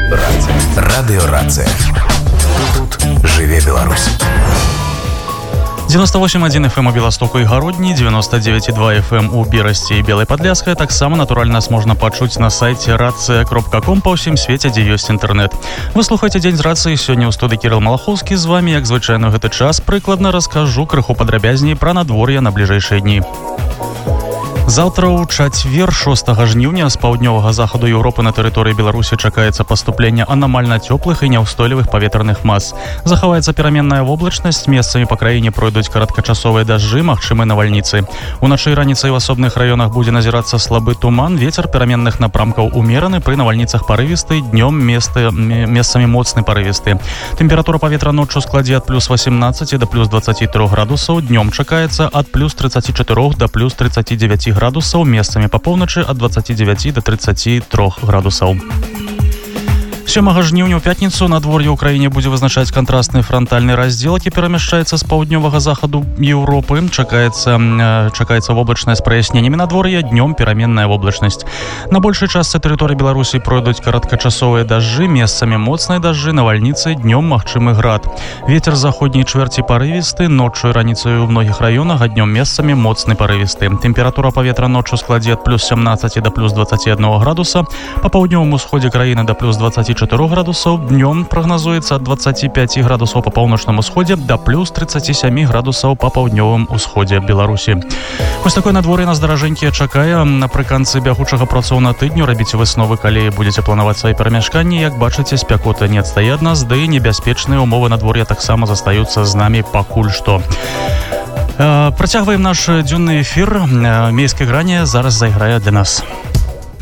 Радиорация. Тут живе Беларусь. 98,1 FM у Беластоку і Гародні, 99,2 FM у Берасці і Белай Падляшскай. Таксама, натуральна, нас можна пачуць на сайце racja.com па ўсім свеце, дзе ёсць інтэрнэт. Вы слухаеце Дзень з рацыі. Сёння ў студыі Кірыл Малахоўскі. З вами, як звычайна, гэты час прыкладна раскажу крыху падрабязней пра надвор'е на бліжэйшыя дні. Заўтра ў чацвер 6 жніўня з паўднёвага захаду Еўропы на тэрыторыі Беларусі чакаецца паступленне анамальна цёплых і няўстойлівых паветраных мас. Захаваецца пераменная воблачнасць, месцамі па краіне пройдуць кароткачасовыя дажджы, магчымы навальніцы. Уначы і раніцай у асобных раёнах будзе назірацца слабы туман, вецер пераменных напрамкаў умераны, пры навальніцах парывісты, днём месцамі моцны парывісты. Тэмпература паветра ноччу складзе ад плюс 18 да плюс 23 градусаў, днём чакаецца ад плюс 34 да плюс 39 градусаў, месцамі па поўначы ад 29 до 33 градусаў. 7 жніўня ў пятніцу надвор'е ў краіне будзе вызначаць кантрастны франтальны раздзел, які перамяшчаецца з паўднёвага захаду Еўропы. Чакаецца воблачнае з праясненнямі надвор'я, днём пераменная воблачнасць. На большай частцы тэрыторыі Беларусі пройдуць кароткачасовыя дажджы, месцамі моцныя дажджы, навальніцы, днём магчымы град. Вецер заходняй чвэрці парывісты, ноччу і раніцаю ў многіх раёнах, а днём месцамі моцны парывісты. Тэмпература паветра ноччу складзе ад плюс 17 до плюс 21 градуса, па паўднёвым усходзе краіны да плюс 24 градусаў, днём прагназуецца ад 25 градусаў па паўночным усходзе да плюс 37 градусаў па паўднёвым усходзе Беларусі. Вось такое надвор'е нас даражэнькія чакае. Напрыканцы бягучага працоўнага тыдню рабіце высновы, калі будзеце планаваць свае перамяшканні. Як бачыце, спякота не адстае ад нас, ды небяспечныя ўмовы надвор'я таксама застаюцца з намі пакуль што. Працягваем наш дзённы эфір. Мейскай грані зараз зайграе для нас.